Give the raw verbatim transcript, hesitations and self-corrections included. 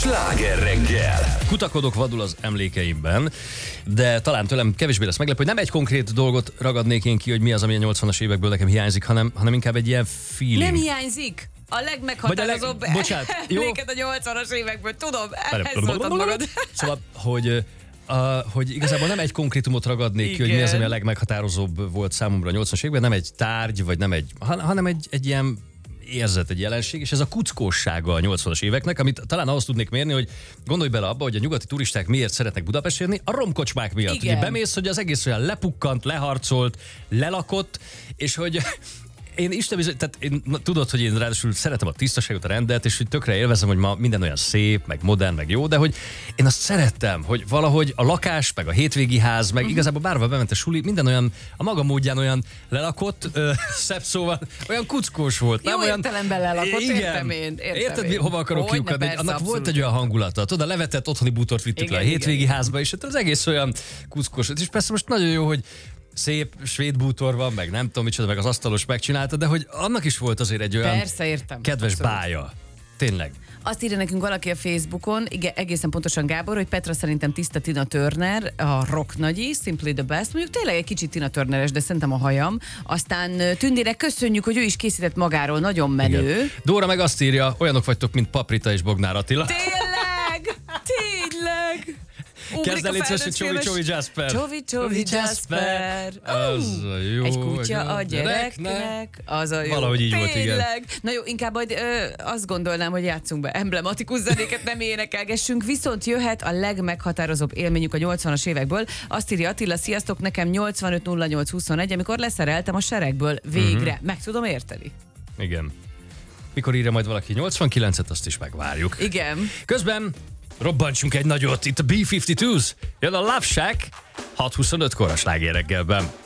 Sláger reggel! Kutakodok vadul az emlékeimben, de talán tőlem kevésbé lesz meglepő, hogy nem egy konkrét dolgot ragadnék én ki, hogy mi az, ami a nyolcvanas évekből nekem hiányzik, hanem, hanem inkább egy ilyen feeling. Nem hiányzik? A legmeghatározóbb leg... Bocsánat, jó? emléket a nyolcvanas évekből, tudom, ehhez szóltad magad. Szóval, hogy... Uh, hogy igazából nem egy konkrétumot ragadnék ki, hogy mi az, ami a legmeghatározóbb volt számomra a nyolcvanas években, nem egy tárgy, vagy nem egy, hanem egy, egy ilyen érzet, egy jelenség, és ez a kuckóssága a nyolcvanas éveknek, amit talán ahhoz tudnék mérni, hogy gondolj bele abba, hogy a nyugati turisták miért szeretnek Budapestre jönni, a romkocsmák miatt. Igen. Ugye bemész, hogy az egész olyan lepukkant, leharcolt, lelakott, és hogy én Isten bizony, tehát én, tudod, hogy én ráadásul szeretem a tisztaságot, a rendet, és hogy tökre élvezem, hogy ma minden olyan szép, meg modern, meg jó, de hogy én azt szerettem, hogy valahogy a lakás, meg a hétvégi ház, meg uh-huh. igazából bárhol bement a suli, minden olyan, a maga módján olyan lelakott, ö, szebb szóval, olyan kuckós volt. Jó nem értelemben olyan, lelakott, igen, értem én. Értem érted, én. hova akarok Hogyne, kiukadni? persze, Annak abszolút. volt egy olyan hangulata, tudod, a levetett otthoni bútort vittük Igen, le a hétvégi igen, házba, és az egész olyan kuckós. És persze most nagyon jó, hogy szép svéd bútor van, meg nem tudom micsoda, meg az asztalos megcsinálta, de hogy annak is volt azért egy olyan Persze, értem. kedves Abszolút. bája. Tényleg. Azt írja nekünk valaki a Facebookon, igen, egészen pontosan Gábor, hogy Petra szerintem tiszta Tina Turner, a rock nagyi, Simply the Best, mondjuk tényleg egy kicsit Tina Turneres, de szerintem a hajam. Aztán Tündére köszönjük, hogy ő is készített magáról, nagyon menő. Igen. Dóra meg azt írja, olyanok vagytok, mint Paprita és Bognár Attila. Tényleg! Tényleg! Kezd el légy szíves, hogy Csovi Csovi Jasper. Csovi Csovi Jasper. Az a jó. Egy kutya hogy a gyereknek, az a jó. Valahogy így volt, igen. Tényleg. Na jó, inkább majd ö, azt gondolnám, hogy játszunk be emblematikus zenéket, nem énekelgessünk, viszont jöhet a legmeghatározóbb élményük a nyolcvanas évekből. Azt írja Attila, sziasztok, nekem nyolcvanöt nulla nyolc huszonegy, amikor leszereltem a seregből végre. Uh-huh. Meg tudom érteni. Igen. Mikor írja majd valaki nyolcvankilencet, azt is megvárjuk. Igen. Közben robbantsunk egy nagyot, itt a bé ötvenkettős, jön a Love Shack, hat huszonötkor a Sláger reggelben.